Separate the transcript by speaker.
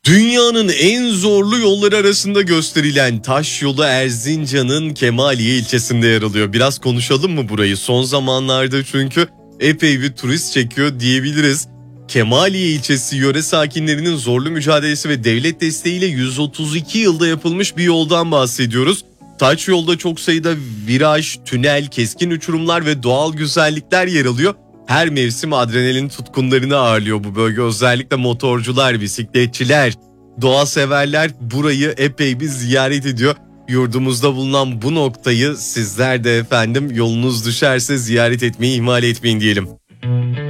Speaker 1: Dünyanın en zorlu yolları arasında gösterilen taş yolu Erzincan'ın Kemaliye ilçesinde yer alıyor. Biraz konuşalım mı burayı? Son zamanlarda çünkü epey bir turist çekiyor diyebiliriz. Kemaliye ilçesi yöre sakinlerinin zorlu mücadelesi ve devlet desteğiyle 132 yılda yapılmış bir yoldan bahsediyoruz. Taş yolda çok sayıda viraj, tünel, keskin uçurumlar ve doğal güzellikler yer alıyor. Her mevsim adrenalin tutkunlarını ağırlıyor bu bölge. Özellikle motorcular, bisikletçiler, doğa severler burayı epey bir ziyaret ediyor. Yurdumuzda bulunan bu noktayı sizler de efendim yolunuz düşerse ziyaret etmeyi ihmal etmeyin diyelim.